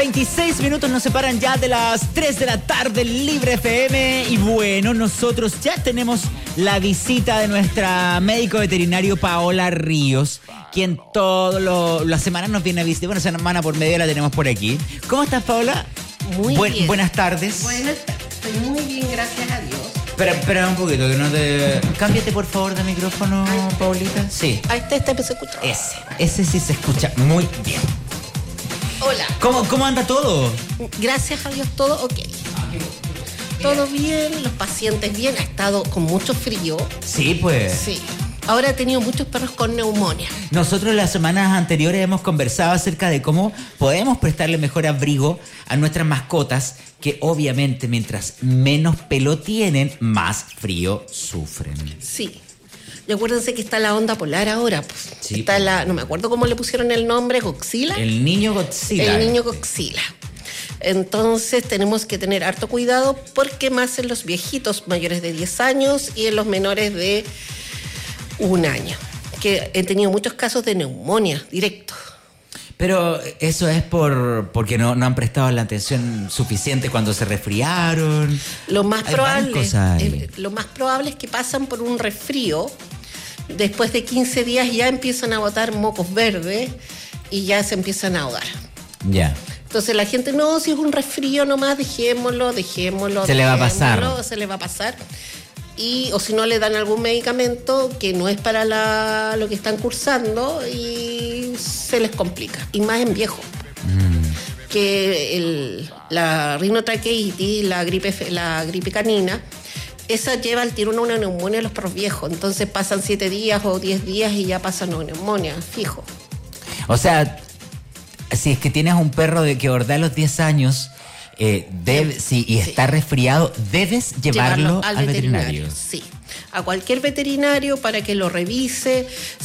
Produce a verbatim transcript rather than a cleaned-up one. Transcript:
veintiséis minutos nos separan ya de las tres de la tarde, Libre F M. Y bueno, nosotros ya tenemos la visita de nuestra médico veterinario Paola Ríos, quien todas las semanas nos viene a visitar. Bueno, semana por medio la tenemos por aquí. ¿Cómo estás, Paola? Muy Buen, bien. Buenas tardes. Buenas tardes. Estoy muy bien, gracias a Dios. Espera, espera un poquito, que no te... Cámbiate, por favor, de micrófono, Ay. Paulita. Sí. Ahí está, este se escucha. Ese, ese sí se escucha muy bien. Hola. ¿Cómo, cómo anda todo? Gracias a Dios, todo ok. Todo bien, los pacientes bien. Ha estado con mucho frío. Sí, pues. Sí. Ahora he tenido muchos perros con neumonía. Nosotros las semanas anteriores hemos conversado acerca de cómo podemos prestarle mejor abrigo a nuestras mascotas, que obviamente mientras menos pelo tienen, más frío sufren. Sí. Y acuérdense que está la onda polar ahora. Pues. Sí, está pues. la, no me acuerdo cómo le pusieron el nombre, Godzilla. El niño Godzilla. El niño Godzilla. Entonces tenemos que tener harto cuidado porque más en los viejitos mayores de diez años y en los menores de un año. Que he tenido muchos casos de neumonía directo. Pero eso es por porque no, no han prestado la atención suficiente cuando se resfriaron. Lo más Hay probable, varias cosas ahí. eh, lo más probable es que pasan por un resfrío. Después de quince días ya empiezan a botar mocos verdes y ya se empiezan a ahogar. Ya. Entonces la gente, no, si es un resfrío nomás, dejémoslo, dejémoslo. Se le va a dejémoslo, pasar. Se le va a pasar. Y, o si no, le dan algún medicamento que no es para la, lo que están cursando y se les complica. Y más en viejo. Mm. Que el, la rinotraqueitis, la gripe, fe- la gripe canina, esa lleva al tiro una neumonía a los perros viejos. Entonces pasan siete días o diez días y ya pasan una neumonía, fijo. O sea, si es que tienes un perro de que ordea a los diez años eh, debe, sí, y está resfriado, debes llevarlo, al, al veterinario. veterinario. Sí, a cualquier veterinario para que lo revise.